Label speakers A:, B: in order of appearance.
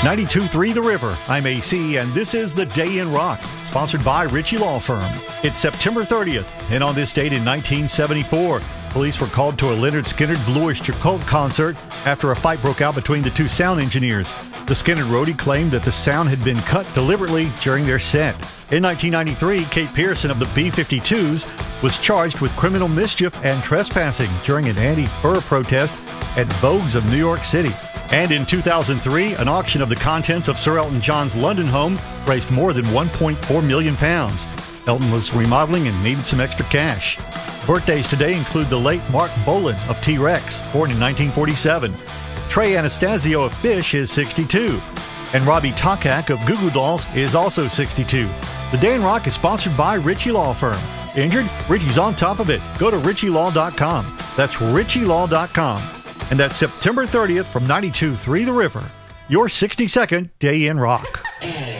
A: 92.3 The River. I'm AC, and this is The Day in Rock, sponsored by Ritchie Law Firm. It's September 30th, and on this date in 1974, police were called to a Lynyrd Skynyrd Blue Oyster Cult concert after a fight broke out between the two sound engineers. The Skynyrd roadie claimed that the sound had been cut deliberately during their set. In 1993, Kate Pearson of the B-52s was charged with criminal mischief and trespassing during an anti-fur protest at Vogue's of New York City. And in 2003, an auction of the contents of Sir Elton John's London home raised more than £1.4 million. Elton was remodeling and needed some extra cash. Birthdays today include the late Mark Bolan of T-Rex, born in 1947. Trey Anastasio of Phish is 62. And Robbie Takak of Goo Goo Dolls is also 62. The Day in Rock is sponsored by Ritchie Law Firm. Injured? Ritchie's on top of it. Go to ritchielaw.com. That's ritchielaw.com. And that's September 30th from 92.3 The River. Your 60-second Day in Rock.